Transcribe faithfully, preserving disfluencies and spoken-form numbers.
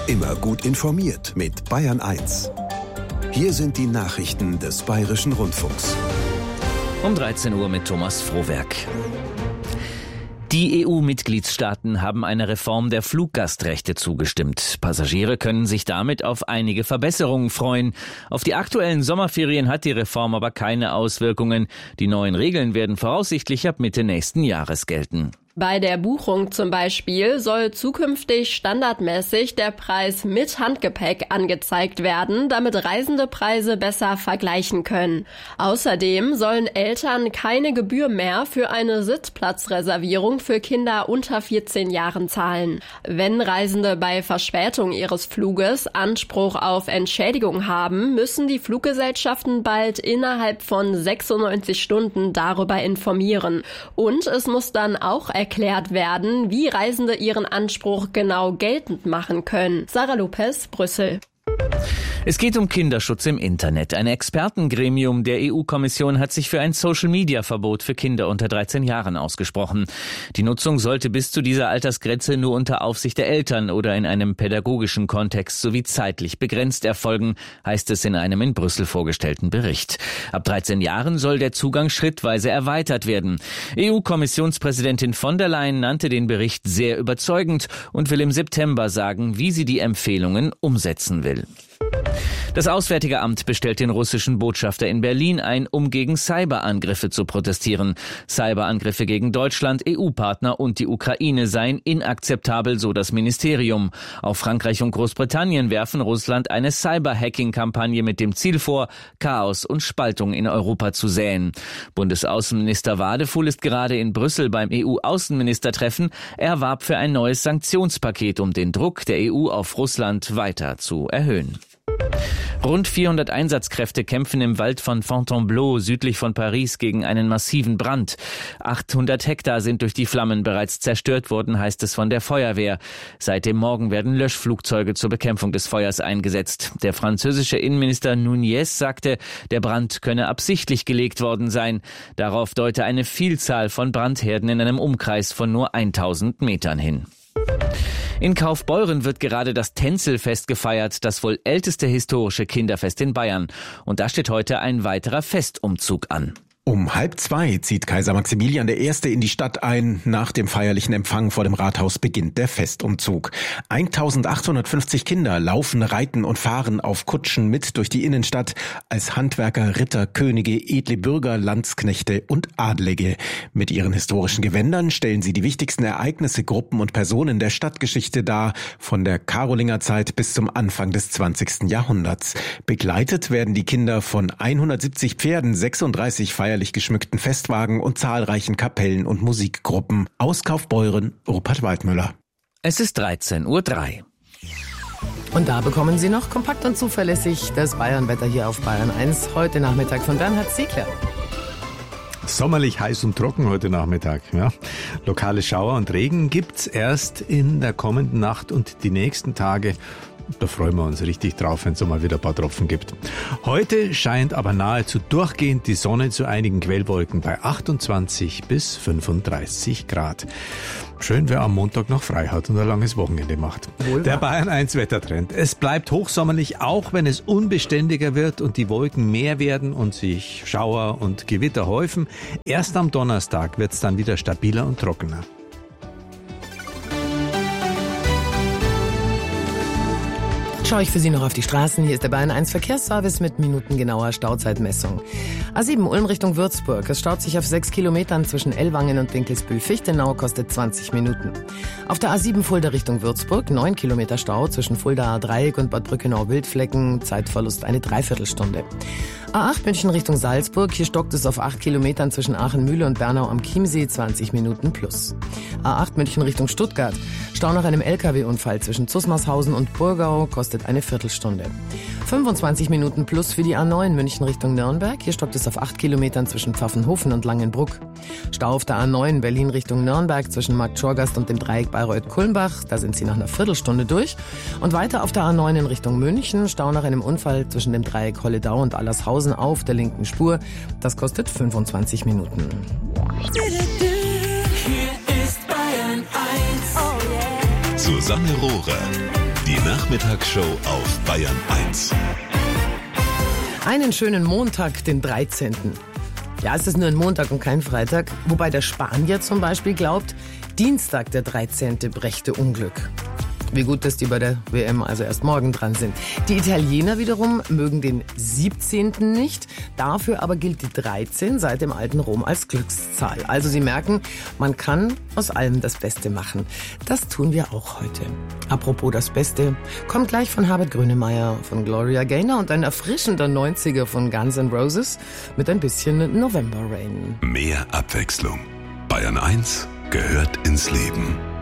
Immer gut informiert mit Bayern eins. Hier sind die Nachrichten des Bayerischen Rundfunks. Um dreizehn Uhr mit Thomas Frohwerk. Die E U-Mitgliedstaaten haben einer Reform der Fluggastrechte zugestimmt. Passagiere können sich damit auf einige Verbesserungen freuen. Auf die aktuellen Sommerferien hat die Reform aber keine Auswirkungen. Die neuen Regeln werden voraussichtlich ab Mitte nächsten Jahres gelten. Bei der Buchung zum Beispiel soll zukünftig standardmäßig der Preis mit Handgepäck angezeigt werden, damit Reisende Preise besser vergleichen können. Außerdem sollen Eltern keine Gebühr mehr für eine Sitzplatzreservierung für Kinder unter vierzehn Jahren zahlen. Wenn Reisende bei Verspätung ihres Fluges Anspruch auf Entschädigung haben, müssen die Fluggesellschaften bald innerhalb von sechsundneunzig Stunden darüber informieren. Und es muss dann auch erklärt werden, wie Reisende ihren Anspruch genau geltend machen können. Sarah Lopez, Brüssel. Es geht um Kinderschutz im Internet. Ein Expertengremium der E U-Kommission hat sich für ein Social-Media-Verbot für Kinder unter dreizehn Jahren ausgesprochen. Die Nutzung sollte bis zu dieser Altersgrenze nur unter Aufsicht der Eltern oder in einem pädagogischen Kontext sowie zeitlich begrenzt erfolgen, heißt es in einem in Brüssel vorgestellten Bericht. Ab dreizehn Jahren soll der Zugang schrittweise erweitert werden. E U-Kommissionspräsidentin von der Leyen nannte den Bericht sehr überzeugend und will im September sagen, wie sie die Empfehlungen umsetzen will. Das Auswärtige Amt bestellt den russischen Botschafter in Berlin ein, um gegen Cyberangriffe zu protestieren. Cyberangriffe gegen Deutschland, E U-Partner und die Ukraine seien inakzeptabel, so das Ministerium. Auch Frankreich und Großbritannien werfen Russland eine Cyber-Hacking-Kampagne mit dem Ziel vor, Chaos und Spaltung in Europa zu säen. Bundesaußenminister Wadefuhl ist gerade in Brüssel beim E U-Außenministertreffen. Er warb für ein neues Sanktionspaket, um den Druck der E U auf Russland weiter zu erhöhen. Rund vierhundert Einsatzkräfte kämpfen im Wald von Fontainebleau südlich von Paris gegen einen massiven Brand. achthundert Hektar sind durch die Flammen bereits zerstört worden, heißt es von der Feuerwehr. Seit dem Morgen werden Löschflugzeuge zur Bekämpfung des Feuers eingesetzt. Der französische Innenminister Nunez sagte, der Brand könne absichtlich gelegt worden sein. Darauf deute eine Vielzahl von Brandherden in einem Umkreis von nur tausend Metern hin. In Kaufbeuren wird gerade das Tänzelfest gefeiert, das wohl älteste historische Kinderfest in Bayern. Und da steht heute ein weiterer Festumzug an. Um halb zwei zieht Kaiser Maximilian der Erste in die Stadt ein. Nach dem feierlichen Empfang vor dem Rathaus beginnt der Festumzug. eintausendachthundertfünfzig Kinder laufen, reiten und fahren auf Kutschen mit durch die Innenstadt als Handwerker, Ritter, Könige, edle Bürger, Landsknechte und Adlige. Mit ihren historischen Gewändern stellen sie die wichtigsten Ereignisse, Gruppen und Personen der Stadtgeschichte dar, von der Karolingerzeit bis zum Anfang des zwanzigsten Jahrhunderts. Begleitet werden die Kinder von hundertsiebzig Pferden, sechsunddreißig feierlichen geschmückten Festwagen und zahlreichen Kapellen und Musikgruppen. Aus Kaufbeuren, Rupert Waldmüller. Es ist dreizehn Uhr drei. Und da bekommen Sie noch kompakt und zuverlässig das Bayernwetter hier auf Bayern eins. Heute Nachmittag von Bernhard Ziegler. Sommerlich heiß und trocken heute Nachmittag. Ja. Lokale Schauer und Regen gibt's erst in der kommenden Nacht und die nächsten Tage. Da freuen wir uns richtig drauf, wenn es mal wieder ein paar Tropfen gibt. Heute scheint aber nahezu durchgehend die Sonne zu einigen Quellwolken bei achtundzwanzig bis fünfunddreißig Grad. Schön, wer am Montag noch frei hat und ein langes Wochenende macht. Wohl der Bayern eins Wettertrend. Es bleibt hochsommerlich, auch wenn es unbeständiger wird und die Wolken mehr werden und sich Schauer und Gewitter häufen. Erst am Donnerstag wird es dann wieder stabiler und trockener. Schaue ich für Sie noch auf die Straßen. Hier ist der Bayern eins Verkehrsservice mit minutengenauer Stauzeitmessung. A sieben Ulm Richtung Würzburg. Es staut sich auf sechs Kilometern zwischen Ellwangen und Dinkelsbühl-Fichtenau, kostet zwanzig Minuten. Auf der A sieben Fulda Richtung Würzburg neun Kilometer Stau zwischen Fulda Dreieck und Bad Brückenau-Wildflecken. Zeitverlust eine Dreiviertelstunde. A acht München Richtung Salzburg. Hier stockt es auf acht Kilometern zwischen Aachen-Mühle und Bernau am Chiemsee, zwanzig Minuten plus. A acht München Richtung Stuttgart. Stau nach einem L K W-Unfall zwischen Zusmarshausen und Burgau, kostet eine Viertelstunde. fünfundzwanzig Minuten plus für die A neun München Richtung Nürnberg. Hier stockt es auf acht Kilometern zwischen Pfaffenhofen und Langenbruck. Stau auf der A neun Berlin Richtung Nürnberg zwischen Markt Schorgast und dem Dreieck Bayreuth-Kulmbach. Da sind Sie nach einer Viertelstunde durch. Und weiter auf der A neun in Richtung München. Stau nach einem Unfall zwischen dem Dreieck Holledau und Allershausen auf der linken Spur. Das kostet fünfundzwanzig Minuten. Hier ist Bayern eins. Oh yeah. Susanne Rohrer. Die Nachmittagsshow auf Bayern eins. Einen schönen Montag, den dreizehnten Ja, es ist nur ein Montag und kein Freitag, wobei der Spanier zum Beispiel glaubt, Dienstag der dreizehnte brächte Unglück. Wie gut, dass die bei der W M also erst morgen dran sind. Die Italiener wiederum mögen den siebzehnten nicht. Dafür aber gilt die dreizehn seit dem alten Rom als Glückszahl. Also Sie merken, man kann aus allem das Beste machen. Das tun wir auch heute. Apropos das Beste, kommt gleich von Herbert Grönemeyer, von Gloria Gaynor und ein erfrischender neunziger von Guns N' Roses mit ein bisschen November Rain. Mehr Abwechslung. Bayern eins gehört ins Leben.